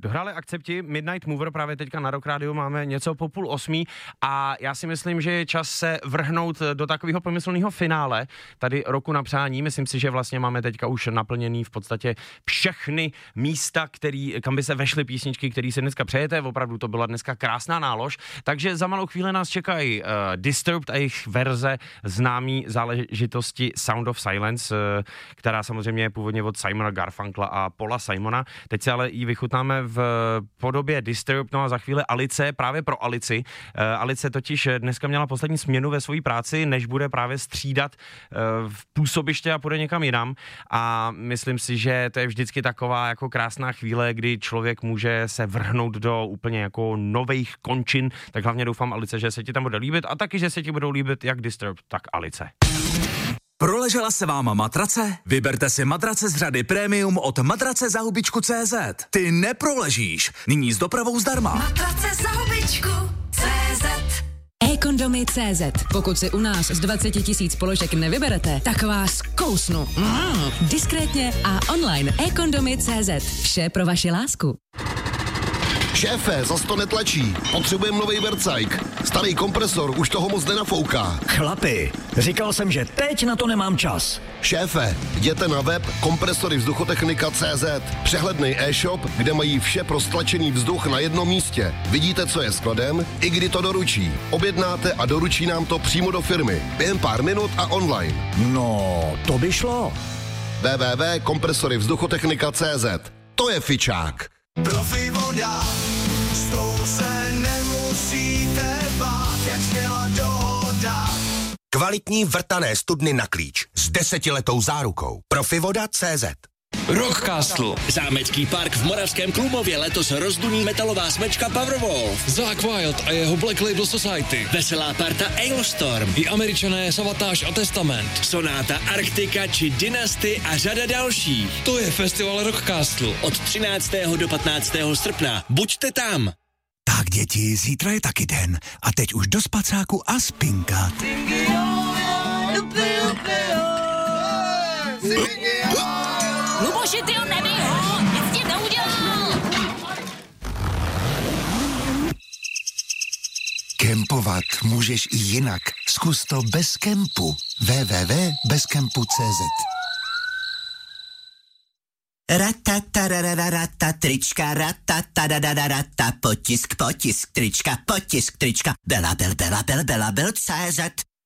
Dohráli Akcepti, Midnight Mover, právě teďka na Rock Radio máme něco po 7:30 a já si myslím, že je čas se vrhnout do takového pomyslného finále tady Roku na přání. Myslím si, že vlastně máme teďka už naplněný v podstatě všechny místa, kam by se vešly písničky, které si dneska přejete. Opravdu to byla dneska krásná nálož. Takže za malou chvíli nás čekají Disturbed a jejich verze známý záležitosti Sound of Silence, která samozřejmě je původně od Simona Garfunkla a Paula Simona. Teď se ale ji vychutnáme v podobě Disturbed, no a za chvíli Alice, právě pro Alici. Alice totiž dneska měla poslední směnu ve své práci, než bude právě střídat v působiště a půjde někam jinam. A myslím si, že to je vždycky taková jako krásná chvíle, kdy člověk může se vrhnout do úplně jako nových končin. Tak hlavně doufám, Alice, že se ti tam bude líbit a taky, že se ti budou líbit jak Disturbed, tak Alice. Proležela se vám matrace? Vyberte si matrace z řady Premium od matracezahubičku.cz. Ty neproležíš, nyní s dopravou zdarma. Matrace za hubičku.cz. eKondomy.cz. Pokud si u nás z 20 000 položek nevyberete, tak vás kousnu. Diskrétně a online. eKondomy.cz. Vše pro vaši lásku. Šéfe, zas to netlačí. Potřebujeme novej vercajk. Starý kompresor už toho moc nenafouká. Chlapi, říkal jsem, že teď na to nemám čas. Šéfe, jděte na web kompresorivzduchotechnika.cz. Přehlednej e-shop, kde mají vše pro stlačený vzduch na jednom místě. Vidíte, co je skladem, i kdy to doručí. Objednáte a doručí nám to přímo do firmy. Během pár minut a online. No, to by šlo. www.kompresorivzduchotechnika.cz. To je fičák. Profi voda, s tou se nemusíte bát, jak směla dohoda. Kvalitní vrtané studny na klíč s 10letou zárukou. Profivoda.cz. Rockcastle. Zámecký park v Moravském Klumově letos rozduní metalová smečka Powerwolf. Zakk Wylde a jeho Black Label Society. Veselá parta Ailstorm. I Američané Savatage a Testament. Sonáta Arktika či Dynasty a řada dalších. To je festival Rockcastle. Od 13. do 15. srpna. Buďte tam. Tak děti, zítra je taky den. A teď už do spacáku a spinkat. Luboši, ty ho nebij ho, nic ti neudělal. Kempovat můžeš i jinak. Zkus to bez kempu. www.bezkempu.cz. Ratatarararata, trička, ratatarararata, potisk, trička, Bela Bel, CZ.